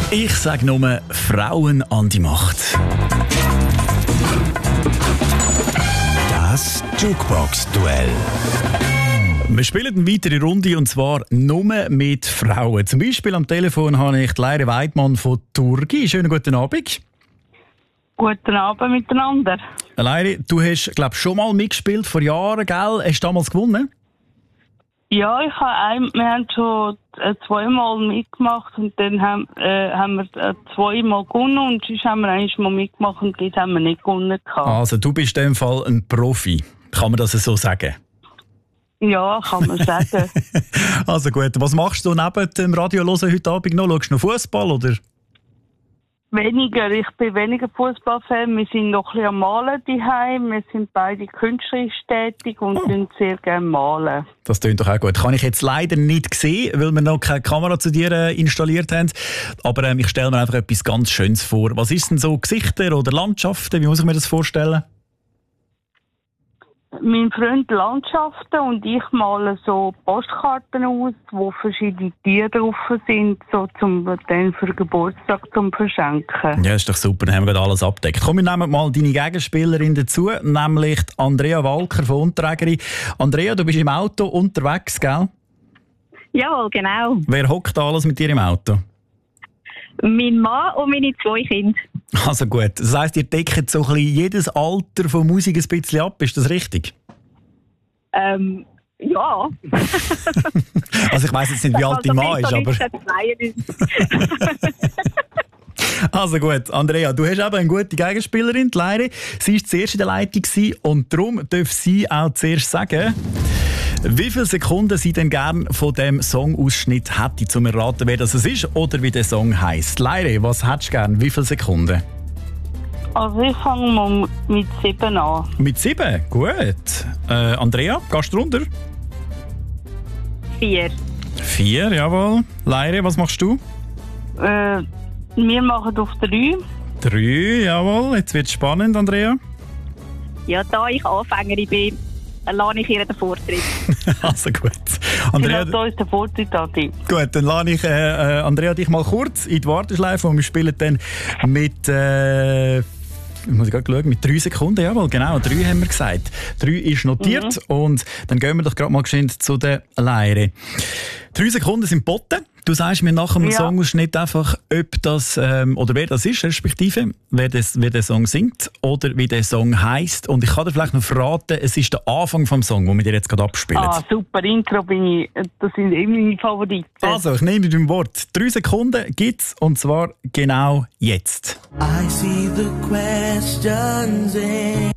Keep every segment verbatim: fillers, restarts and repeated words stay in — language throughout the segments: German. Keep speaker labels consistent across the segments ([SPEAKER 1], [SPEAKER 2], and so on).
[SPEAKER 1] Ich sage nur Frauen an die Macht.
[SPEAKER 2] Das Jukebox-Duell.
[SPEAKER 1] Wir spielen eine weitere Runde und zwar nur mit Frauen. Zum Beispiel am Telefon habe ich die Leire Weidmann von Turgi. Schönen guten Abend.
[SPEAKER 3] Guten Abend miteinander.
[SPEAKER 1] Leire, du hast, glaube ich, schon mal mitgespielt, vor Jahren, gell? Hast du damals gewonnen?
[SPEAKER 3] Ja, ich habe ein, wir haben schon äh, zweimal mitgemacht und dann haben, äh, haben wir äh, zweimal gewonnen und sonst haben wir einmal mitgemacht und dort haben wir nicht gewonnen gehabt.
[SPEAKER 1] Also du bist in dem Fall ein Profi. Kann man das so sagen?
[SPEAKER 3] Ja, kann man sagen.
[SPEAKER 1] Also gut, was machst du neben dem Radio hören heute Abend noch? Schaust du noch Fußball oder?
[SPEAKER 3] Weniger, ich bin weniger Fußballfan. Wir sind noch ein bisschen am Malen daheim. Wir sind beide künstlerisch tätig und oh. sehr gerne malen.
[SPEAKER 1] Das klingt doch auch gut. Kann ich jetzt leider nicht sehen, weil wir noch keine Kamera zu dir äh, installiert haben. Aber ähm, ich stelle mir einfach etwas ganz Schönes vor. Was ist denn so Gesichter oder Landschaften? Wie muss ich mir das vorstellen?
[SPEAKER 3] Mein Freund Landschaften und ich male so Postkarten aus, wo verschiedene Tiere drauf sind, so zum dann für Geburtstag zum Verschenken.
[SPEAKER 1] Ja, ist doch super, dann haben wir gerade alles abgedeckt. Komm, wir nehmen mal deine Gegenspielerin dazu, nämlich Andrea Walker von Unterägeri. Andrea, du bist im Auto unterwegs, gell?
[SPEAKER 4] Jawohl, genau.
[SPEAKER 1] Wer hockt da alles mit dir im Auto?
[SPEAKER 4] Mein Mann und meine zwei Kinder.
[SPEAKER 1] Also gut, das heisst, ihr deckt so ein bisschen jedes Alter von Musik ein bisschen ab, ist das richtig?
[SPEAKER 4] Ähm, ja.
[SPEAKER 1] Also ich weiss jetzt nicht, wie alt dein Mann ist, aber... Also gut, Andrea, du hast eben eine gute Gegenspielerin, die Leire. Sie war zuerst in der Leitung und darum darf sie auch zuerst sagen, wie viele Sekunden sie denn gerne von diesem Songausschnitt hätte, um zu erraten, wer das ist oder wie der Song heisst. Leire, was hättest du gerne? Wie viele Sekunden?
[SPEAKER 3] Also ich fange mal mit sieben an.
[SPEAKER 1] Mit sieben? Gut. Äh, Andrea, gehst du runter?
[SPEAKER 4] Vier.
[SPEAKER 1] Vier, jawohl. Leire, was machst du?
[SPEAKER 3] Äh, wir machen auf drei.
[SPEAKER 1] Drei, jawohl. Jetzt wird es spannend, Andrea.
[SPEAKER 4] Ja, da ich Anfängerin bin, lasse ich ihr den Vortritt.
[SPEAKER 1] Also gut. Andrea,
[SPEAKER 3] da ist der Vortritt an dich.
[SPEAKER 1] Gut, dann lasse ich äh, Andrea dich mal kurz in die Warteschleife und wir spielen dann mit... Äh, Ich muss gerade schauen, mit drei Sekunden, jawohl, genau, drei haben wir gesagt. Drei ist notiert mhm. und dann gehen wir doch gerade mal geschwind zu der Leire. Drei Sekunden sind geboten. Du sagst mir nach dem ja. Songausschnitt einfach, ob das, ähm, oder wer das ist, respektive, wer, das, wer der Song singt oder wie der Song heisst. Und ich kann dir vielleicht noch verraten, es ist der Anfang vom Song, den wir dir jetzt gerade abspielen.
[SPEAKER 3] Ah, super, Intro bin ich, das sind immer meine Favoriten.
[SPEAKER 1] Also, ich nehme dein Wort. Drei Sekunden gibt's und zwar genau jetzt.
[SPEAKER 5] I see the questions in...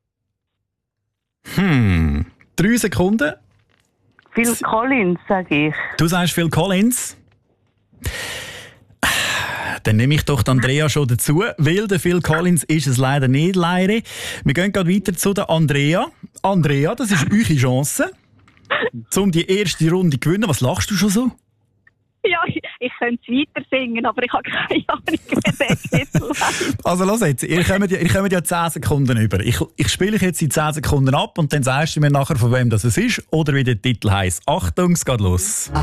[SPEAKER 1] Hm, drei Sekunden.
[SPEAKER 3] Phil Collins, sage ich.
[SPEAKER 1] Du sagst Phil Collins? Dann nehme ich doch die Andrea schon dazu, weil der Phil Collins ist es leider nicht, Leire. Wir gehen gerade weiter zu der Andrea. Andrea, das ist eure Chance, um die erste Runde zu gewinnen. Was lachst du schon so?
[SPEAKER 4] Ja, ich, ich könnte es weiter singen, aber ich habe keine Ahnung, wie der Titel heißt.
[SPEAKER 1] Also los jetzt, ihr kommt ja, ihr kommt ja zehn Sekunden über. Ich, ich spiele euch jetzt in zehn Sekunden ab und dann sagst du mir nachher, von wem das ist oder wie der Titel heisst. Achtung, es geht los.
[SPEAKER 5] I